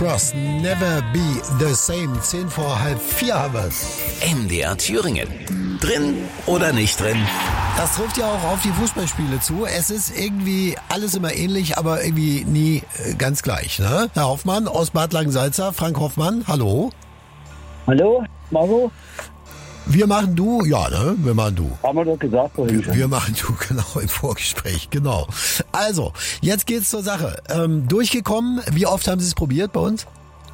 Bros, never be the same. 10 vor halb 4 haben wir's. MDR Thüringen. Drin oder nicht drin? Das trifft ja auch auf die Fußballspiele zu. Es ist irgendwie alles immer ähnlich, aber irgendwie nie ganz gleich. Ne? Herr Hoffmann aus Bad Langensalza, Frank Hoffmann, hallo. Hallo, Marco? Wir machen du, ja, ne? Wir machen du. Haben wir doch gesagt vorhin schon. Wir machen du, genau, im Vorgespräch, genau. Also, jetzt geht's zur Sache. Durchgekommen, wie oft haben Sie es probiert bei uns?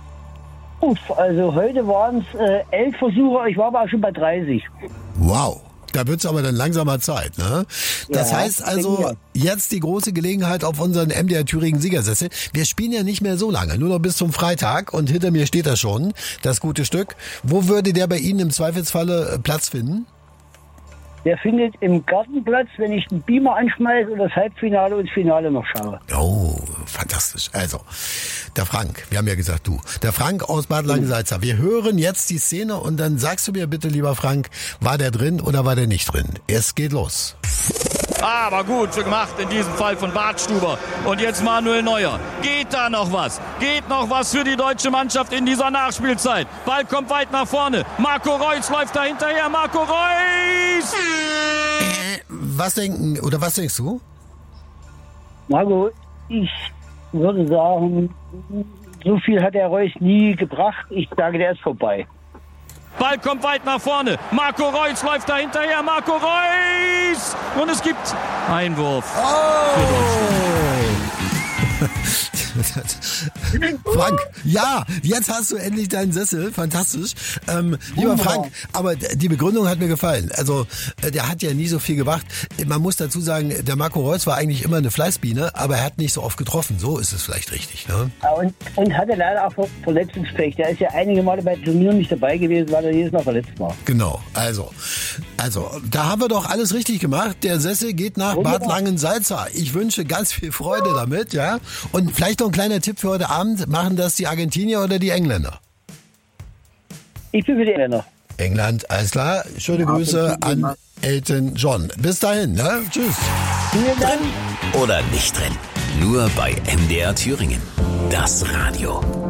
Also heute waren es 11 Versuche, ich war aber auch schon bei 30. Wow. Da wird's aber dann langsamer Zeit, ne? Das Ja, heißt also, denke jetzt die große Gelegenheit auf unseren MDR Thüringen Siegersessel. Wir spielen ja nicht mehr so lange, nur noch bis zum Freitag und hinter mir steht das schon, das gute Stück. Wo würde der bei Ihnen im Zweifelsfalle Platz finden? Der findet im Gartenplatz, wenn ich den Beamer anschmeiße und das Halbfinale und das Finale noch schaue. Oh, fantastisch. Also, der Frank, wir haben ja gesagt du, der Frank aus Bad Langensalza. Wir hören jetzt die Szene und dann sagst du mir bitte, lieber Frank, war der drin oder war der nicht drin? Es geht los. Aber gut gemacht in diesem Fall von Bartstuber. Und jetzt Manuel Neuer. Geht da noch was? Geht noch was für die deutsche Mannschaft in dieser Nachspielzeit? Ball kommt weit nach vorne. Marco Reus läuft da hinterher. Marco Reus! Was denkst du? Marco, ich würde sagen, so viel hat der Reus nie gebracht. Ich sage, der ist vorbei. Ball kommt weit nach vorne. Marco Reus läuft da hinterher. Marco Reus! Und es gibt Einwurf für Deutschland. Frank, ja, jetzt hast du endlich deinen Sessel, fantastisch. Lieber Frank, aber die Begründung hat mir gefallen. Also, der hat ja nie so viel gebracht. Man muss dazu sagen, der Marco Reus war eigentlich immer eine Fleißbiene, aber er hat nicht so oft getroffen. So ist es vielleicht richtig, ne? Und hatte leider auch Verletzungspech. Der ist ja einige Male bei Turnieren nicht dabei gewesen, weil er jedes Mal verletzt war. Genau, also, da haben wir doch alles richtig gemacht. Der Sessel geht nach Bad Langensalza. Ich wünsche ganz viel Freude damit, ja. Und vielleicht noch ein kleiner Tipp für heute Abend. Machen das die Argentinier oder die Engländer? Ich bin für die Engländer. England, alles klar. Schöne Grüße an Elton John. Bis dahin, ne? Tschüss. Vielen Dank. Oder nicht drin? Nur bei MDR Thüringen. Das Radio.